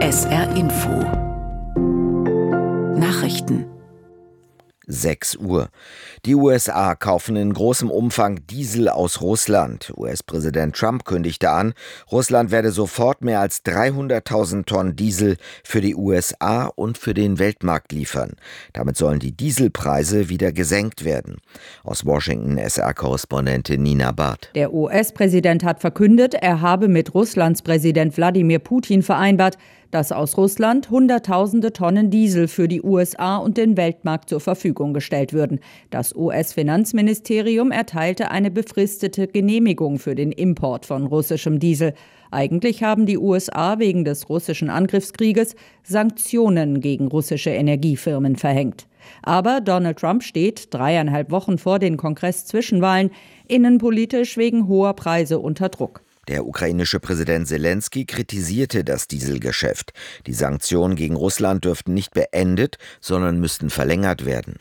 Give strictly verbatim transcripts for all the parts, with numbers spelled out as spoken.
S R Info Nachrichten. sechs Uhr. Die U S A kaufen in großem Umfang Diesel aus Russland. U S-Präsident Trump kündigte an, Russland werde sofort mehr als dreihunderttausend Tonnen Diesel für die U S A und für den Weltmarkt liefern. Damit sollen die Dieselpreise wieder gesenkt werden. Aus Washington S R-Korrespondentin Nina Barth. Der U S-Präsident hat verkündet, er habe mit Russlands Präsident Wladimir Putin vereinbart, dass aus Russland Hunderttausende Tonnen Diesel für die U S A und den Weltmarkt zur Verfügung gestellt würden. Das U S-Finanzministerium erteilte eine befristete Genehmigung für den Import von russischem Diesel. Eigentlich haben die U S A wegen des russischen Angriffskrieges Sanktionen gegen russische Energiefirmen verhängt. Aber Donald Trump steht dreieinhalb Wochen vor den Kongress-Zwischenwahlen innenpolitisch wegen hoher Preise unter Druck. Der ukrainische Präsident Selenskyj kritisierte das Dieselgeschäft. Die Sanktionen gegen Russland dürften nicht beendet, sondern müssten verlängert werden.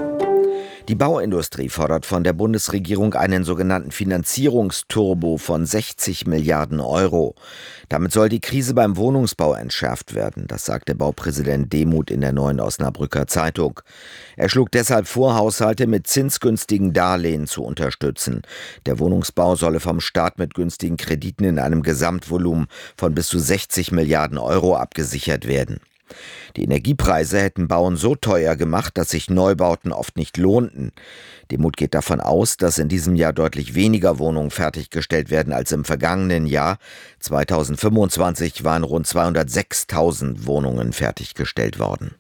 Die Bauindustrie fordert von der Bundesregierung einen sogenannten Finanzierungsturbo von sechzig Milliarden Euro. Damit soll die Krise beim Wohnungsbau entschärft werden, das sagte Baupräsident Demuth in der Neuen Osnabrücker Zeitung. Er schlug deshalb vor, Haushalte mit zinsgünstigen Darlehen zu unterstützen. Der Wohnungsbau solle vom Staat mit günstigen Krediten in einem Gesamtvolumen von bis zu sechzig Milliarden Euro abgesichert werden. Die Energiepreise hätten Bauen so teuer gemacht, dass sich Neubauten oft nicht lohnten. Demuth geht davon aus, dass in diesem Jahr deutlich weniger Wohnungen fertiggestellt werden als im vergangenen Jahr. zweitausendfünfundzwanzig waren rund zweihundertsechstausend Wohnungen fertiggestellt worden.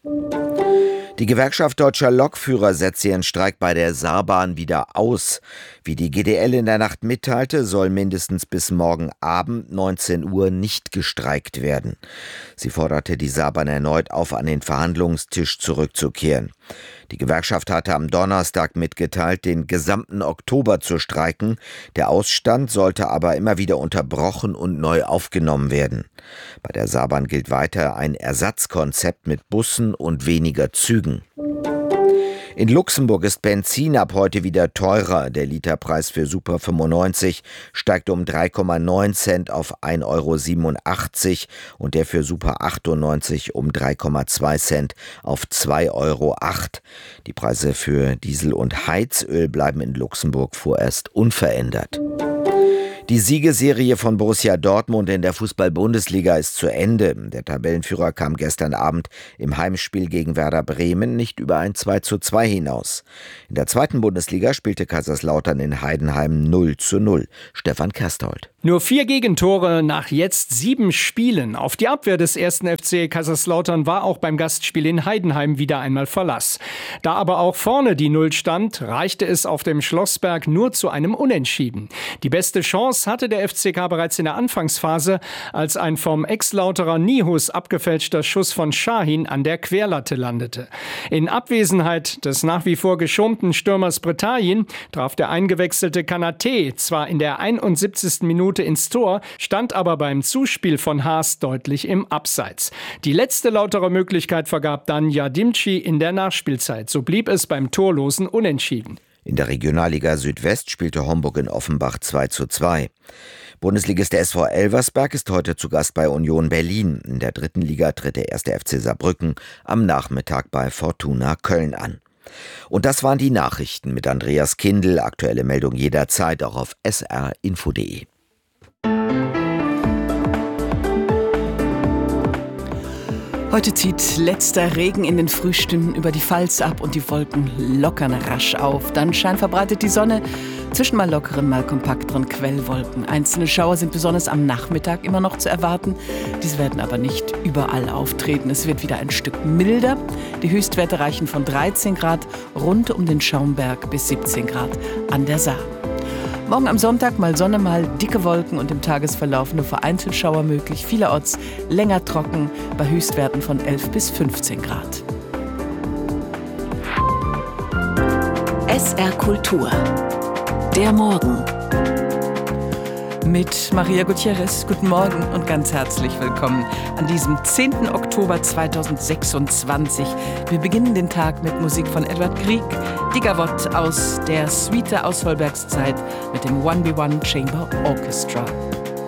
Die Gewerkschaft Deutscher Lokführer setzt ihren Streik bei der Saarbahn wieder aus. Wie die G D L in der Nacht mitteilte, soll mindestens bis morgen Abend neunzehn Uhr nicht gestreikt werden. Sie forderte die Saarbahn erneut auf, an den Verhandlungstisch zurückzukehren. Die Gewerkschaft hatte am Donnerstag mitgeteilt, den gesamten Oktober zu streiken. Der Ausstand sollte aber immer wieder unterbrochen und neu aufgenommen werden. Bei der Saarbahn gilt weiter ein Ersatzkonzept mit Bussen und weniger Zügen. In Luxemburg ist Benzin ab heute wieder teurer. Der Literpreis für Super fünfundneunzig steigt um drei Komma neun Cent auf ein Euro siebenundachtzig und der für Super achtundneunzig um drei Komma zwei Cent auf zwei Euro acht. Die Preise für Diesel und Heizöl bleiben in Luxemburg vorerst unverändert. Die Siegesserie von Borussia Dortmund in der Fußball-Bundesliga ist zu Ende. Der Tabellenführer kam gestern Abend im Heimspiel gegen Werder Bremen nicht über ein zwei zu zwei hinaus. In der zweiten Bundesliga spielte Kaiserslautern in Heidenheim null zu null. Stefan Kersthold. Nur vier Gegentore nach jetzt sieben Spielen. Auf die Abwehr des ersten F C Kaiserslautern war auch beim Gastspiel in Heidenheim wieder einmal Verlass. Da aber auch vorne die Null stand, reichte es auf dem Schlossberg nur zu einem Unentschieden. Die beste Chance hatte der F C K bereits in der Anfangsphase, als ein vom Ex-Lauterer Nihus abgefälschter Schuss von Şahin an der Querlatte landete. In Abwesenheit des nach wie vor geschonten Stürmers Bretagne traf der eingewechselte Kanaté zwar in der einundsiebzigsten Minute ins Tor, stand aber beim Zuspiel von Haas deutlich im Abseits. Die letzte Lauterer Möglichkeit vergab dann Yadimci in der Nachspielzeit. So blieb es beim torlosen Unentschieden. In der Regionalliga Südwest spielte Homburg in Offenbach zwei zu zwei. Bundesligist der S V Elversberg ist heute zu Gast bei Union Berlin. In der dritten Liga tritt der erste F C Saarbrücken am Nachmittag bei Fortuna Köln an. Und das waren die Nachrichten mit Andreas Kindl. Aktuelle Meldung jederzeit auch auf s r info punkt d e. Heute zieht letzter Regen in den Frühstunden über die Pfalz ab und die Wolken lockern rasch auf. Dann scheinverbreitet die Sonne zwischen mal lockeren, mal kompakteren Quellwolken. Einzelne Schauer sind besonders am Nachmittag immer noch zu erwarten. Diese werden aber nicht überall auftreten. Es wird wieder ein Stück milder. Die Höchstwerte reichen von dreizehn Grad rund um den Schaumberg bis siebzehn Grad an der Saar. Morgen am Sonntag mal Sonne, mal dicke Wolken und im Tagesverlauf nur vereinzelt Schauer möglich. Vielerorts länger trocken bei Höchstwerten von elf bis fünfzehn Grad. S R Kultur. Der Morgen. Mit Maria Gutierrez. Guten Morgen und ganz herzlich willkommen an diesem zehnten Oktober zweitausendsechsundzwanzig. Wir beginnen den Tag mit Musik von Edward Grieg, die Gavotte aus der Suite aus Holbergs Zeit mit dem one B one Chamber Orchestra.